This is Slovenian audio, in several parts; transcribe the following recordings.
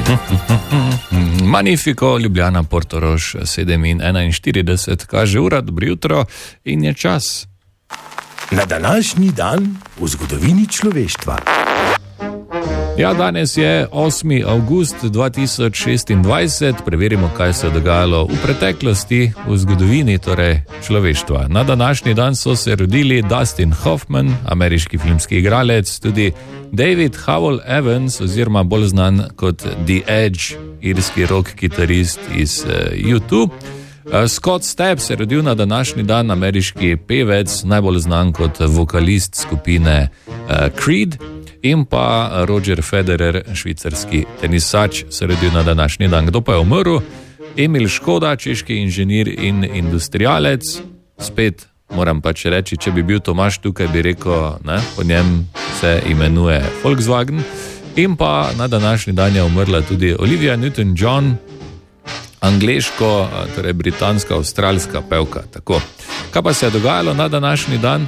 Magnifico, Ljubljana, Portorož, 7:41, kaže ura, dobro jutro in je čas. Na današnji dan v zgodovini človeštva. Ja, danes je 8. avgust 2026, preverimo, kaj se je dogajalo v preteklosti, v zgodovini torej človeštva. Na današnji dan so se rodili Dustin Hoffman, ameriški filmski igralec, tudi David Howell Evans, oziroma bolj znan kot The Edge, irski rock kitarist iz U2. Scott Stapp se je rodil na današnji dan, ameriški pevec, najbolj znan kot vokalist skupine Creed. In pa Roger Federer, švicarski tenisač, se rodil na današnji dan. Kdo pa je umrl? Emil Škoda, češki inženir in industrialec. Spet moram pač reči, če bi bil Tomaž tukaj, bi rekel, ne, po njem se imenuje Volkswagen. In pa na današnji dan je umrla tudi Olivia Newton-John, angleško, torej britanska-avstralska pevka. Tako. Kaj pa se je dogajalo na današnji dan?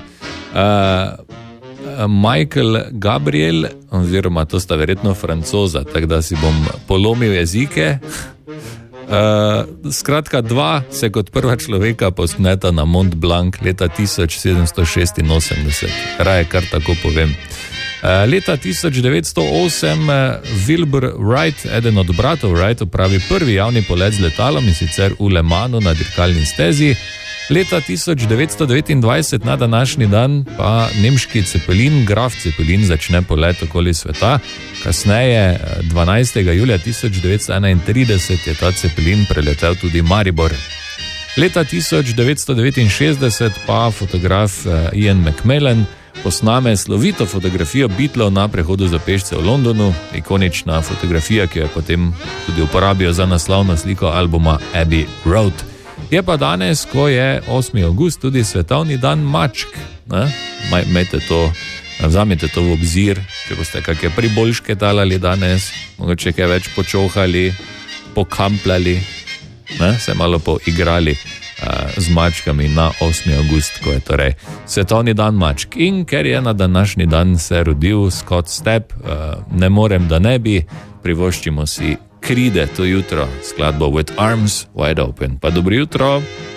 Michael Gabriel, oziroma to sta verjetno Francoza, tako da si bom polomil jezike. Skratka, dva se kot prva človeka povzpneta na Mont Blanc leta 1786. Raje kar tako povem. Leta 1908 Wilbur Wright, eden od bratov Wright, opravi prvi javni polet z letalom, in sicer v Le Manu na dirkalni stezi. Leta 1929 na današnji dan pa nemški Zeppelin, Graf Zeppelin, začne polet okoli sveta. Kasneje, 12. julija 1931, je ta Zeppelin preletel tudi Maribor. Leta 1969 pa fotograf Ian McMillan posname slovito fotografijo Beatlov na prehodu za pešce v Londonu, ikonična fotografija, ki jo potem tudi uporabijo za naslovno sliko albuma Abbey Road. Je pa danes, ko je 8. avgust, tudi svetovni dan mačk. Vzamite to v obzir, če boste kakšne priboljške talali danes, mogoče kaj več počohali, pokamplali, se malo poigrali z mačkami na 8. avgust, ko je torej svetovni dan mačk. In ker je na današnji dan se rodil Scott Stapp, ne morem, da ne bi, privoščimo si Creede to jutro, skladbo With Arms Wide Open. Pa dobro jutro.